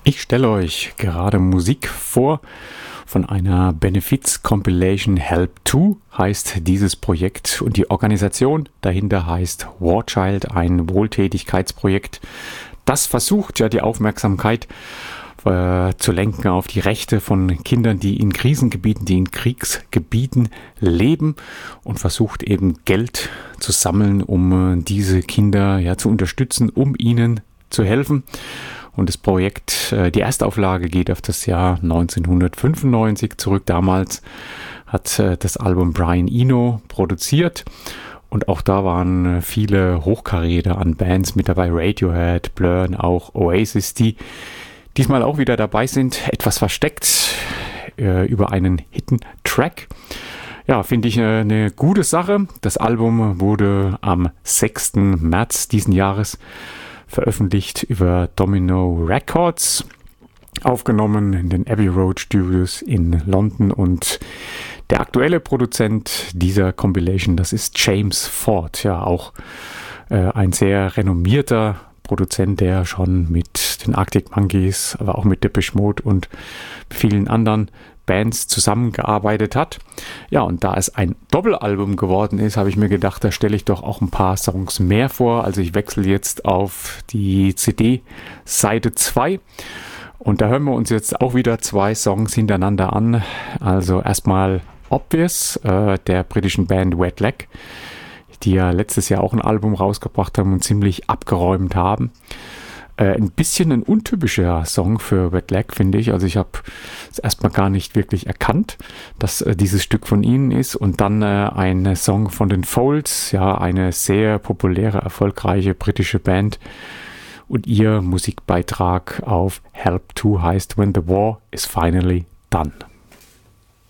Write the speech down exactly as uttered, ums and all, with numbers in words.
Ich stelle euch gerade Musik vor von einer Benefiz-Compilation. Help zwei heißt dieses Projekt und die Organisation dahinter heißt War Child, ein Wohltätigkeitsprojekt, das versucht ja die Aufmerksamkeit äh, zu lenken auf die Rechte von Kindern, die in Krisengebieten, die in Kriegsgebieten leben, und versucht eben Geld zu sammeln, um äh, diese Kinder ja zu unterstützen, um ihnen zu helfen. Und das Projekt, äh, die Erstauflage geht auf das Jahr neunzehnhundertfünfundneunzig zurück. Damals hat äh, das Album Brian Eno produziert. Und auch da waren viele Hochkaräter an Bands mit dabei, Radiohead, Blur, auch Oasis, die diesmal auch wieder dabei sind, etwas versteckt äh, über einen Hidden Track. Ja, finde ich äh, eine gute Sache. Das Album wurde am sechsten März diesen Jahres veröffentlicht über Domino Records, aufgenommen in den Abbey Road Studios in London, und der aktuelle Produzent dieser Compilation, das ist James Ford, ja auch äh, ein sehr renommierter Produzent, der schon mit den Arctic Monkeys, aber auch mit Depeche Mode und vielen anderen Bands zusammengearbeitet hat. Ja, und da es ein Doppelalbum geworden ist, habe ich mir gedacht, da stelle ich doch auch ein paar Songs mehr vor. Also ich wechsle jetzt auf die C D-Seite zwei. Und da hören wir uns jetzt auch wieder zwei Songs hintereinander an. Also erstmal Obvious, äh, der britischen Band Wet Leg, die ja letztes Jahr auch ein Album rausgebracht haben und ziemlich abgeräumt haben. Äh, ein bisschen ein untypischer Song für Wet Leg, finde ich. Also ich habe es erstmal gar nicht wirklich erkannt, dass äh, dieses Stück von ihnen ist. Und dann äh, ein Song von den Folds, ja, eine sehr populäre, erfolgreiche britische Band. Und ihr Musikbeitrag auf Help zwei heißt When the War is Finally Done.